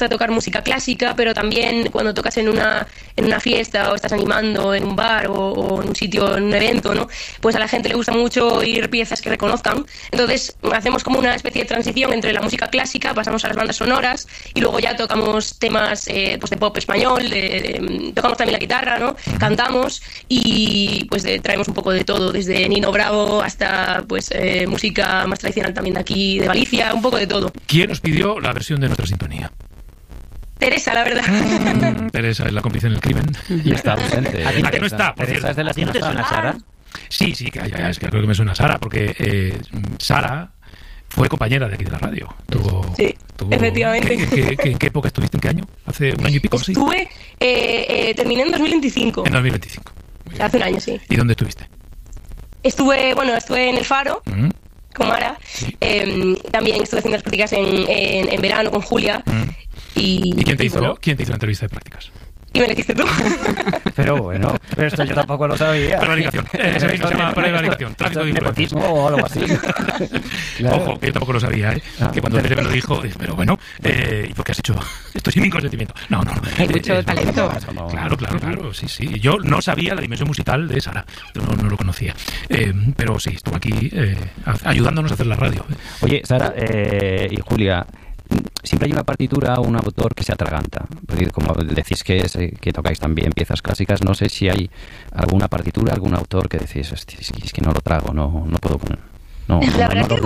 gusta tocar música clásica, pero también cuando tocas en una fiesta o estás animando en un bar o en un sitio, en un evento, ¿no? Pues a la gente le gusta mucho oír piezas que reconozcan. Entonces hacemos como una especie de transición entre la música clásica, pasamos a las bandas sonoras y luego ya tocamos temas pues de pop español, tocamos también la guitarra, ¿no? Cantamos y pues traemos un poco de todo, desde Nino Bravo hasta pues música más tradicional también de aquí, de Galicia, un poco de todo. ¿Quién os pidió la versión de nuestra sintonía? Teresa, la verdad. Teresa es la cómplice en el crimen. Y está presente. ¿A que no está? Por Teresa es de la ¿No te suena Sara? Sí, es que creo que me suena Sara, porque Sara fue compañera de aquí de la radio. Sí, efectivamente. ¿En qué época estuviste? ¿En qué año? ¿Hace un año y pico? Sí. Estuve, terminé en 2025. En 2025. Hace un año, sí. ¿Y dónde estuviste? Estuve en el Faro, con Mara. Sí. También estuve haciendo las prácticas en verano con Julia. ¿Y quién te hizo la entrevista de prácticas? Y me la hiciste tú. Pero bueno, esto yo tampoco lo sabía. Prevaricación. Ese mismo se llama prevaricación. Tráfico de influencias. O algo así. Claro. Ojo, que yo tampoco lo sabía, ¿eh? Que cuando Tere me lo dijo, pero bueno, ¿y por qué has hecho esto sin mi consentimiento? No. Hay mucho talento. Claro, sí. Yo no sabía la dimensión musical de Sara. No lo conocía. Pero sí, estuvo aquí ayudándonos a hacer la radio. Oye, Sara y Julia, siempre hay una partitura o un autor que se atraganta, porque como decís que tocáis también piezas clásicas, no sé si hay alguna partitura, algún autor que decís, es que no lo trago, no puedo poner. La verdad es que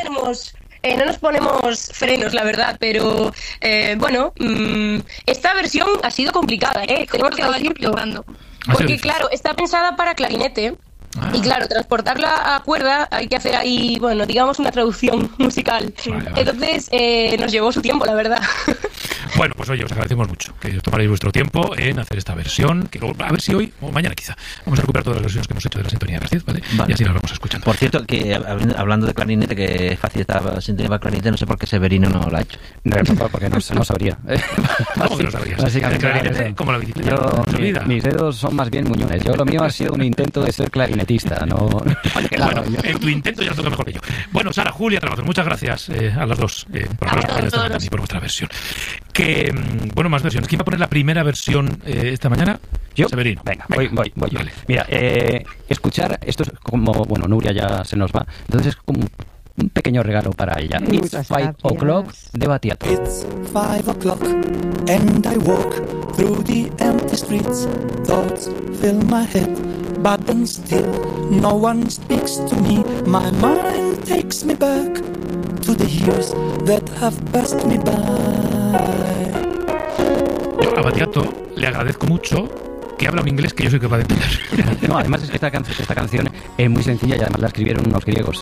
no nos ponemos frenos, la verdad, pero bueno, esta versión ha sido complicada, tengo que decirlo, porque claro, está pensada para clarinete. Y claro, transportarla a cuerda hay que hacer ahí, bueno, digamos una traducción musical. Vale. Entonces nos llevó su tiempo, la verdad. Bueno, pues oye, os agradecemos mucho que tomaréis vuestro tiempo en hacer esta versión, que a ver si hoy o mañana quizá vamos a recuperar todas las versiones que hemos hecho de la sintonía de García, ¿vale? Y así las vamos escuchando. Por cierto, que hablando de clarinete, que es fácil esta sintonía para clarinete, no sé por qué Severino no lo ha hecho. No, porque no sabría. ¿Cómo que no sabrías? ¿Cómo la bicicleta? Mis dedos son más bien muñones. Lo mío ha sido un intento de ser clarinetista, ¿no? Bueno, en tu intento ya lo toca mejor que yo. Bueno, Sara, Julia, Trabajador, muchas gracias a las dos por haber acompañado y por vuestra versión. Bueno, más versiones. ¿Quién va a poner la primera versión esta mañana? Yo. Severino. Venga, voy. Vale. Mira, escuchar, esto es como, bueno, Nuria ya se nos va, entonces es como un pequeño regalo para ella. It's 5 o'clock de Battiato. It's 5 o'clock and I walk through the empty streets. Thoughts fill my head, but then still no one speaks to me. My mind takes me back to the years that have passed me by. Yo a Battiato le agradezco mucho que habla un inglés que yo soy capaz de entender. No, además es que esta canción es muy sencilla y además la escribieron unos griegos.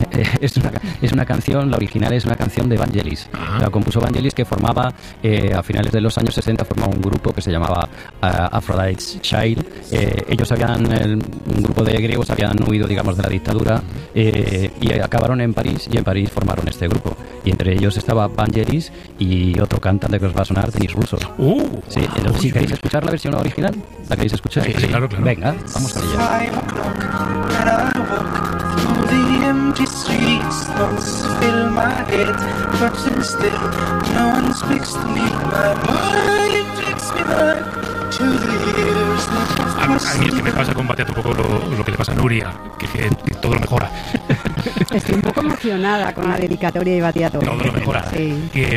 Es una canción, la original es una canción de Vangelis. La compuso Vangelis, que formaba a finales de los años 60, formaba un grupo que se llamaba Aphrodite's Child. Ellos un grupo de griegos habían huido, digamos, de la dictadura y acabaron en París, y en París formaron este grupo. Y entre ellos estaba Vangelis y otro cantante que os va a sonar, Denis Roussos. Sí, entonces, si queréis escuchar la versión original, ¿la queréis escuchar? Sí, claro. Venga, vamos con ella. A mí es que me pasa con Battiato un poco lo que le pasa a Nuria, que todo lo mejora. Estoy un poco emocionada con la dedicatoria de Battiato. Todo lo mejora. Sí.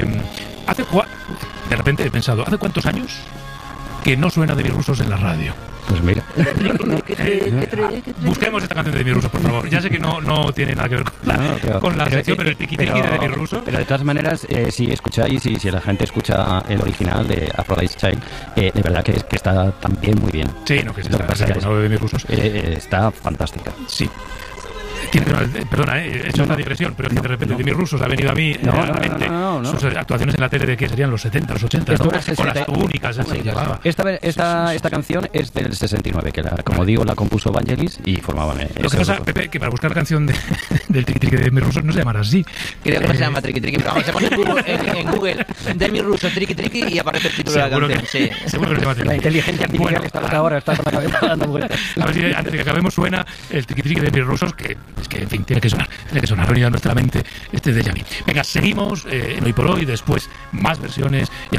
De repente he pensado, ¿hace cuántos años que no suena Denis Roussos en la radio? Pues mira. Busquemos esta canción de Denis Roussos, por favor. Ya sé que no tiene nada que ver con la sección, pero el tiqui-tiqui de Denis Roussos. Pero de todas maneras, si escucháis y si la gente escucha el original de Aphrodite's Child, de verdad que está también muy bien. Sí, no, que está de Denis Roussos. Está fantástica. Sí. Perdona, he hecho una digresión, pero es que de repente Denis Roussos ha venido a mí a la mente sus actuaciones en la tele de que serían los 70, los 80, ¿no? Con las túnicas, así llevaba. Esta canción es del 69, que como digo, la compuso Vangelis y formaban Lo que pasa, Pepe, que para buscar la canción del Triqui Triqui de Denis Roussos no se llamará así. Creo que se llama Triqui Triqui, pero vamos a poner en Google Denis Roussos Triqui Triqui y aparece el título de la canción. Sí. Seguro que se llama Triqui. La inteligencia artificial está ahora con la cabeza dando vueltas. A ver si antes de que acabemos suena el Triqui Triqui de Denis Roussos, que es que, en fin, tiene que sonar, ha venido a nuestra mente este déjà vu. Venga, seguimos en Hoy por Hoy, después más versiones y